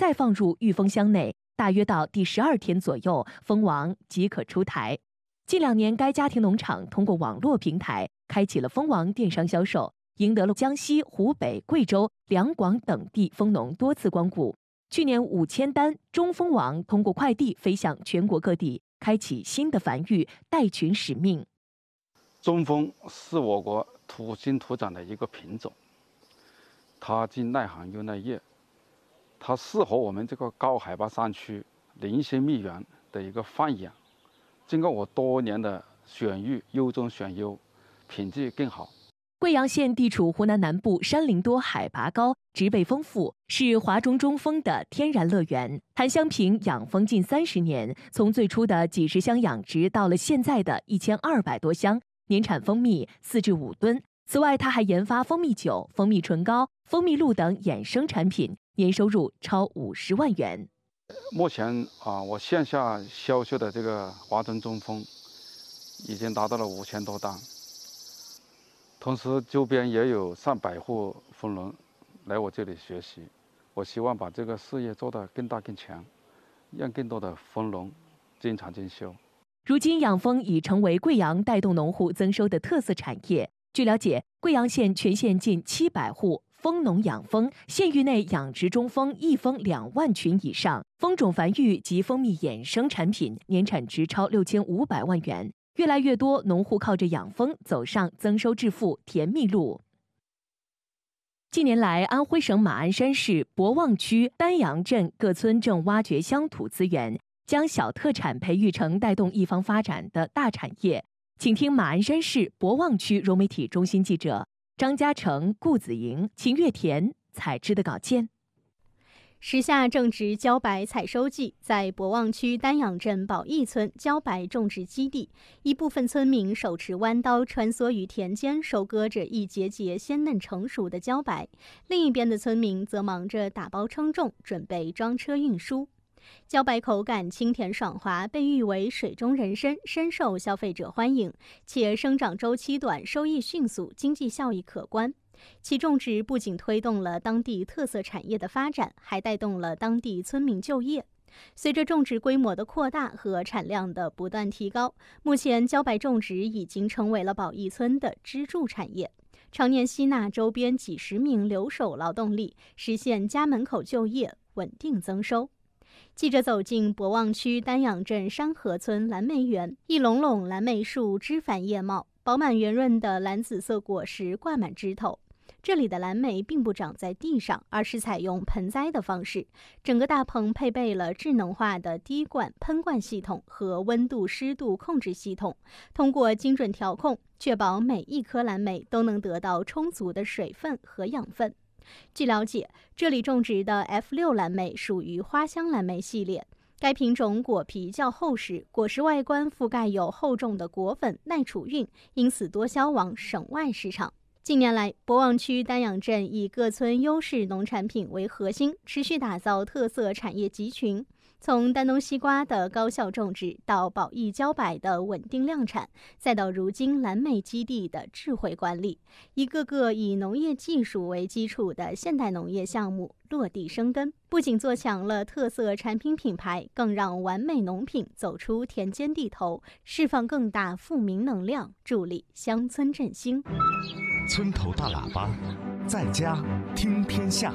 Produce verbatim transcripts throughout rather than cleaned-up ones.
再放入密封箱内，大约到第十二天左右，蜂王即可出台。近两年，该家庭农场通过网络平台开启了蜂王电商销售，赢得了江西、湖北、贵州、两广等地蜂农多次光顾。去年五千单中蜂王通过快递飞向全国各地，开启新的繁育带群使命。 中蜂是我国土生土长的一个品种，它既耐寒又耐热，它适合我们这个高海拔山区林仙蜜源的一个放养。经过我多年的选育，优中选优，品质更好。 贵阳县地处湖南南部，山林多，海拔高，植被丰富，是华中中蜂的天然乐园。谭香平养蜂近三十年，从最初的几十箱养殖到了现在的一千二百多箱，年产蜂蜜四至五吨。此外，他还研发蜂蜜酒、蜂蜜唇膏、蜂蜜露等衍生产品，年收入超五十万元。 目前啊，我线下销售的这个华中中蜂已经达到了五千多单。同时，周边也有上百户蜂农来我这里学习。我希望把这个事业做得更大更强，让更多的蜂农增产增销。 如今，养蜂已成为贵阳带动农户增收的特色产业。据了解，贵阳县全县近七百户蜂农养蜂，县域内养殖中蜂一蜂两万群以上，蜂种繁育及蜂蜜衍生产品年产值超六千五百万元。越来越多农户靠着养蜂走上增收致富甜蜜路。近年来，安徽省马鞍山市博望区丹阳镇各村正挖掘乡土资源，将小特产培育成带动一方发展的大产业。请听马鞍山市博望区融媒体中心记者张嘉诚、顾子莹、秦月田采制的稿件。 时下正值茭白采收季，在博望区丹阳镇宝义村茭白种植基地，一部分村民手持弯刀穿梭于田间，收割着一节节鲜嫩成熟的茭白；另一边的村民则忙着打包称重，准备装车运输。茭白口感清甜爽滑，被誉为水中人参，深受消费者欢迎，且生长周期短，收益迅速，经济效益可观。其种植不仅推动了当地特色产业的发展，还带动了当地村民就业。随着种植规模的扩大和产量的不断提高，目前茭白种植已经成为了宝义村的支柱产业，常年吸纳周边几十名留守劳动力，实现家门口就业，稳定增收。记者走进博望区丹阳镇山河村蓝莓园，一垄垄蓝莓树枝繁叶茂，饱满圆润的蓝紫色果实挂满枝头。这里的蓝莓并不长在地上，而是采用盆栽的方式。整个大棚配备了智能化的滴灌、喷灌系统和温度、湿度控制系统，通过精准调控，确保每一颗蓝莓都能得到充足的水分和养分。据了解，这里种植的 F 六 蓝莓属于花香蓝莓系列。该品种果皮较厚实，果实外观覆盖有厚重的果粉，耐储运，因此多销往省外市场。近年来，博望区丹阳镇以各村优势农产品为核心，持续打造特色产业集群。从丹东西瓜的高效种植，到宝义茭白的稳定量产，再到如今蓝莓基地的智慧管理，一个个以农业技术为基础的现代农业项目落地生根，不仅做强了特色产品品牌，更让完美农品走出田间地头，释放更大富民能量，助力乡村振兴。 村头大喇叭，在家听天下。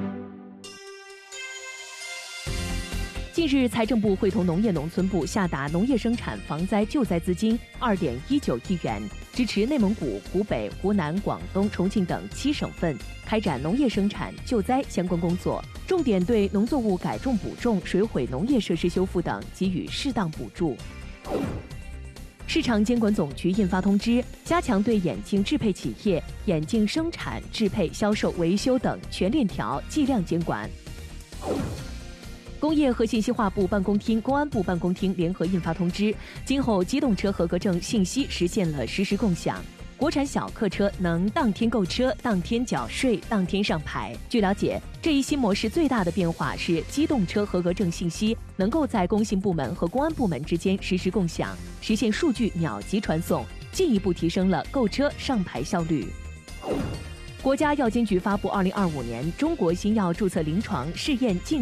近日，财政部会同农业农村部下达农业生产防灾救灾资金二点一九亿元，支持内蒙古、湖北、湖南、广东、重庆等七省份开展农业生产救灾相关工作，重点对农作物改种补种、水毁农业设施修复等给予适当补助。市场监管总局印发通知，加强对眼镜制配企业、眼镜生产、制配、销售、维修等全链条计量监管。工业和信息化部办公厅、公安部办公厅联合印发通知，今后机动车合格证信息实现了实时共享，国产小客车能当天购车、当天缴税、当天上牌。据了解，这一新模式最大的变化是机动车合格证信息能够在工信部门和公安部门之间实时共享，实现数据秒级传送，进一步提升了购车上牌效率。国家药监局发布二零二五年中国新药注册临床试验进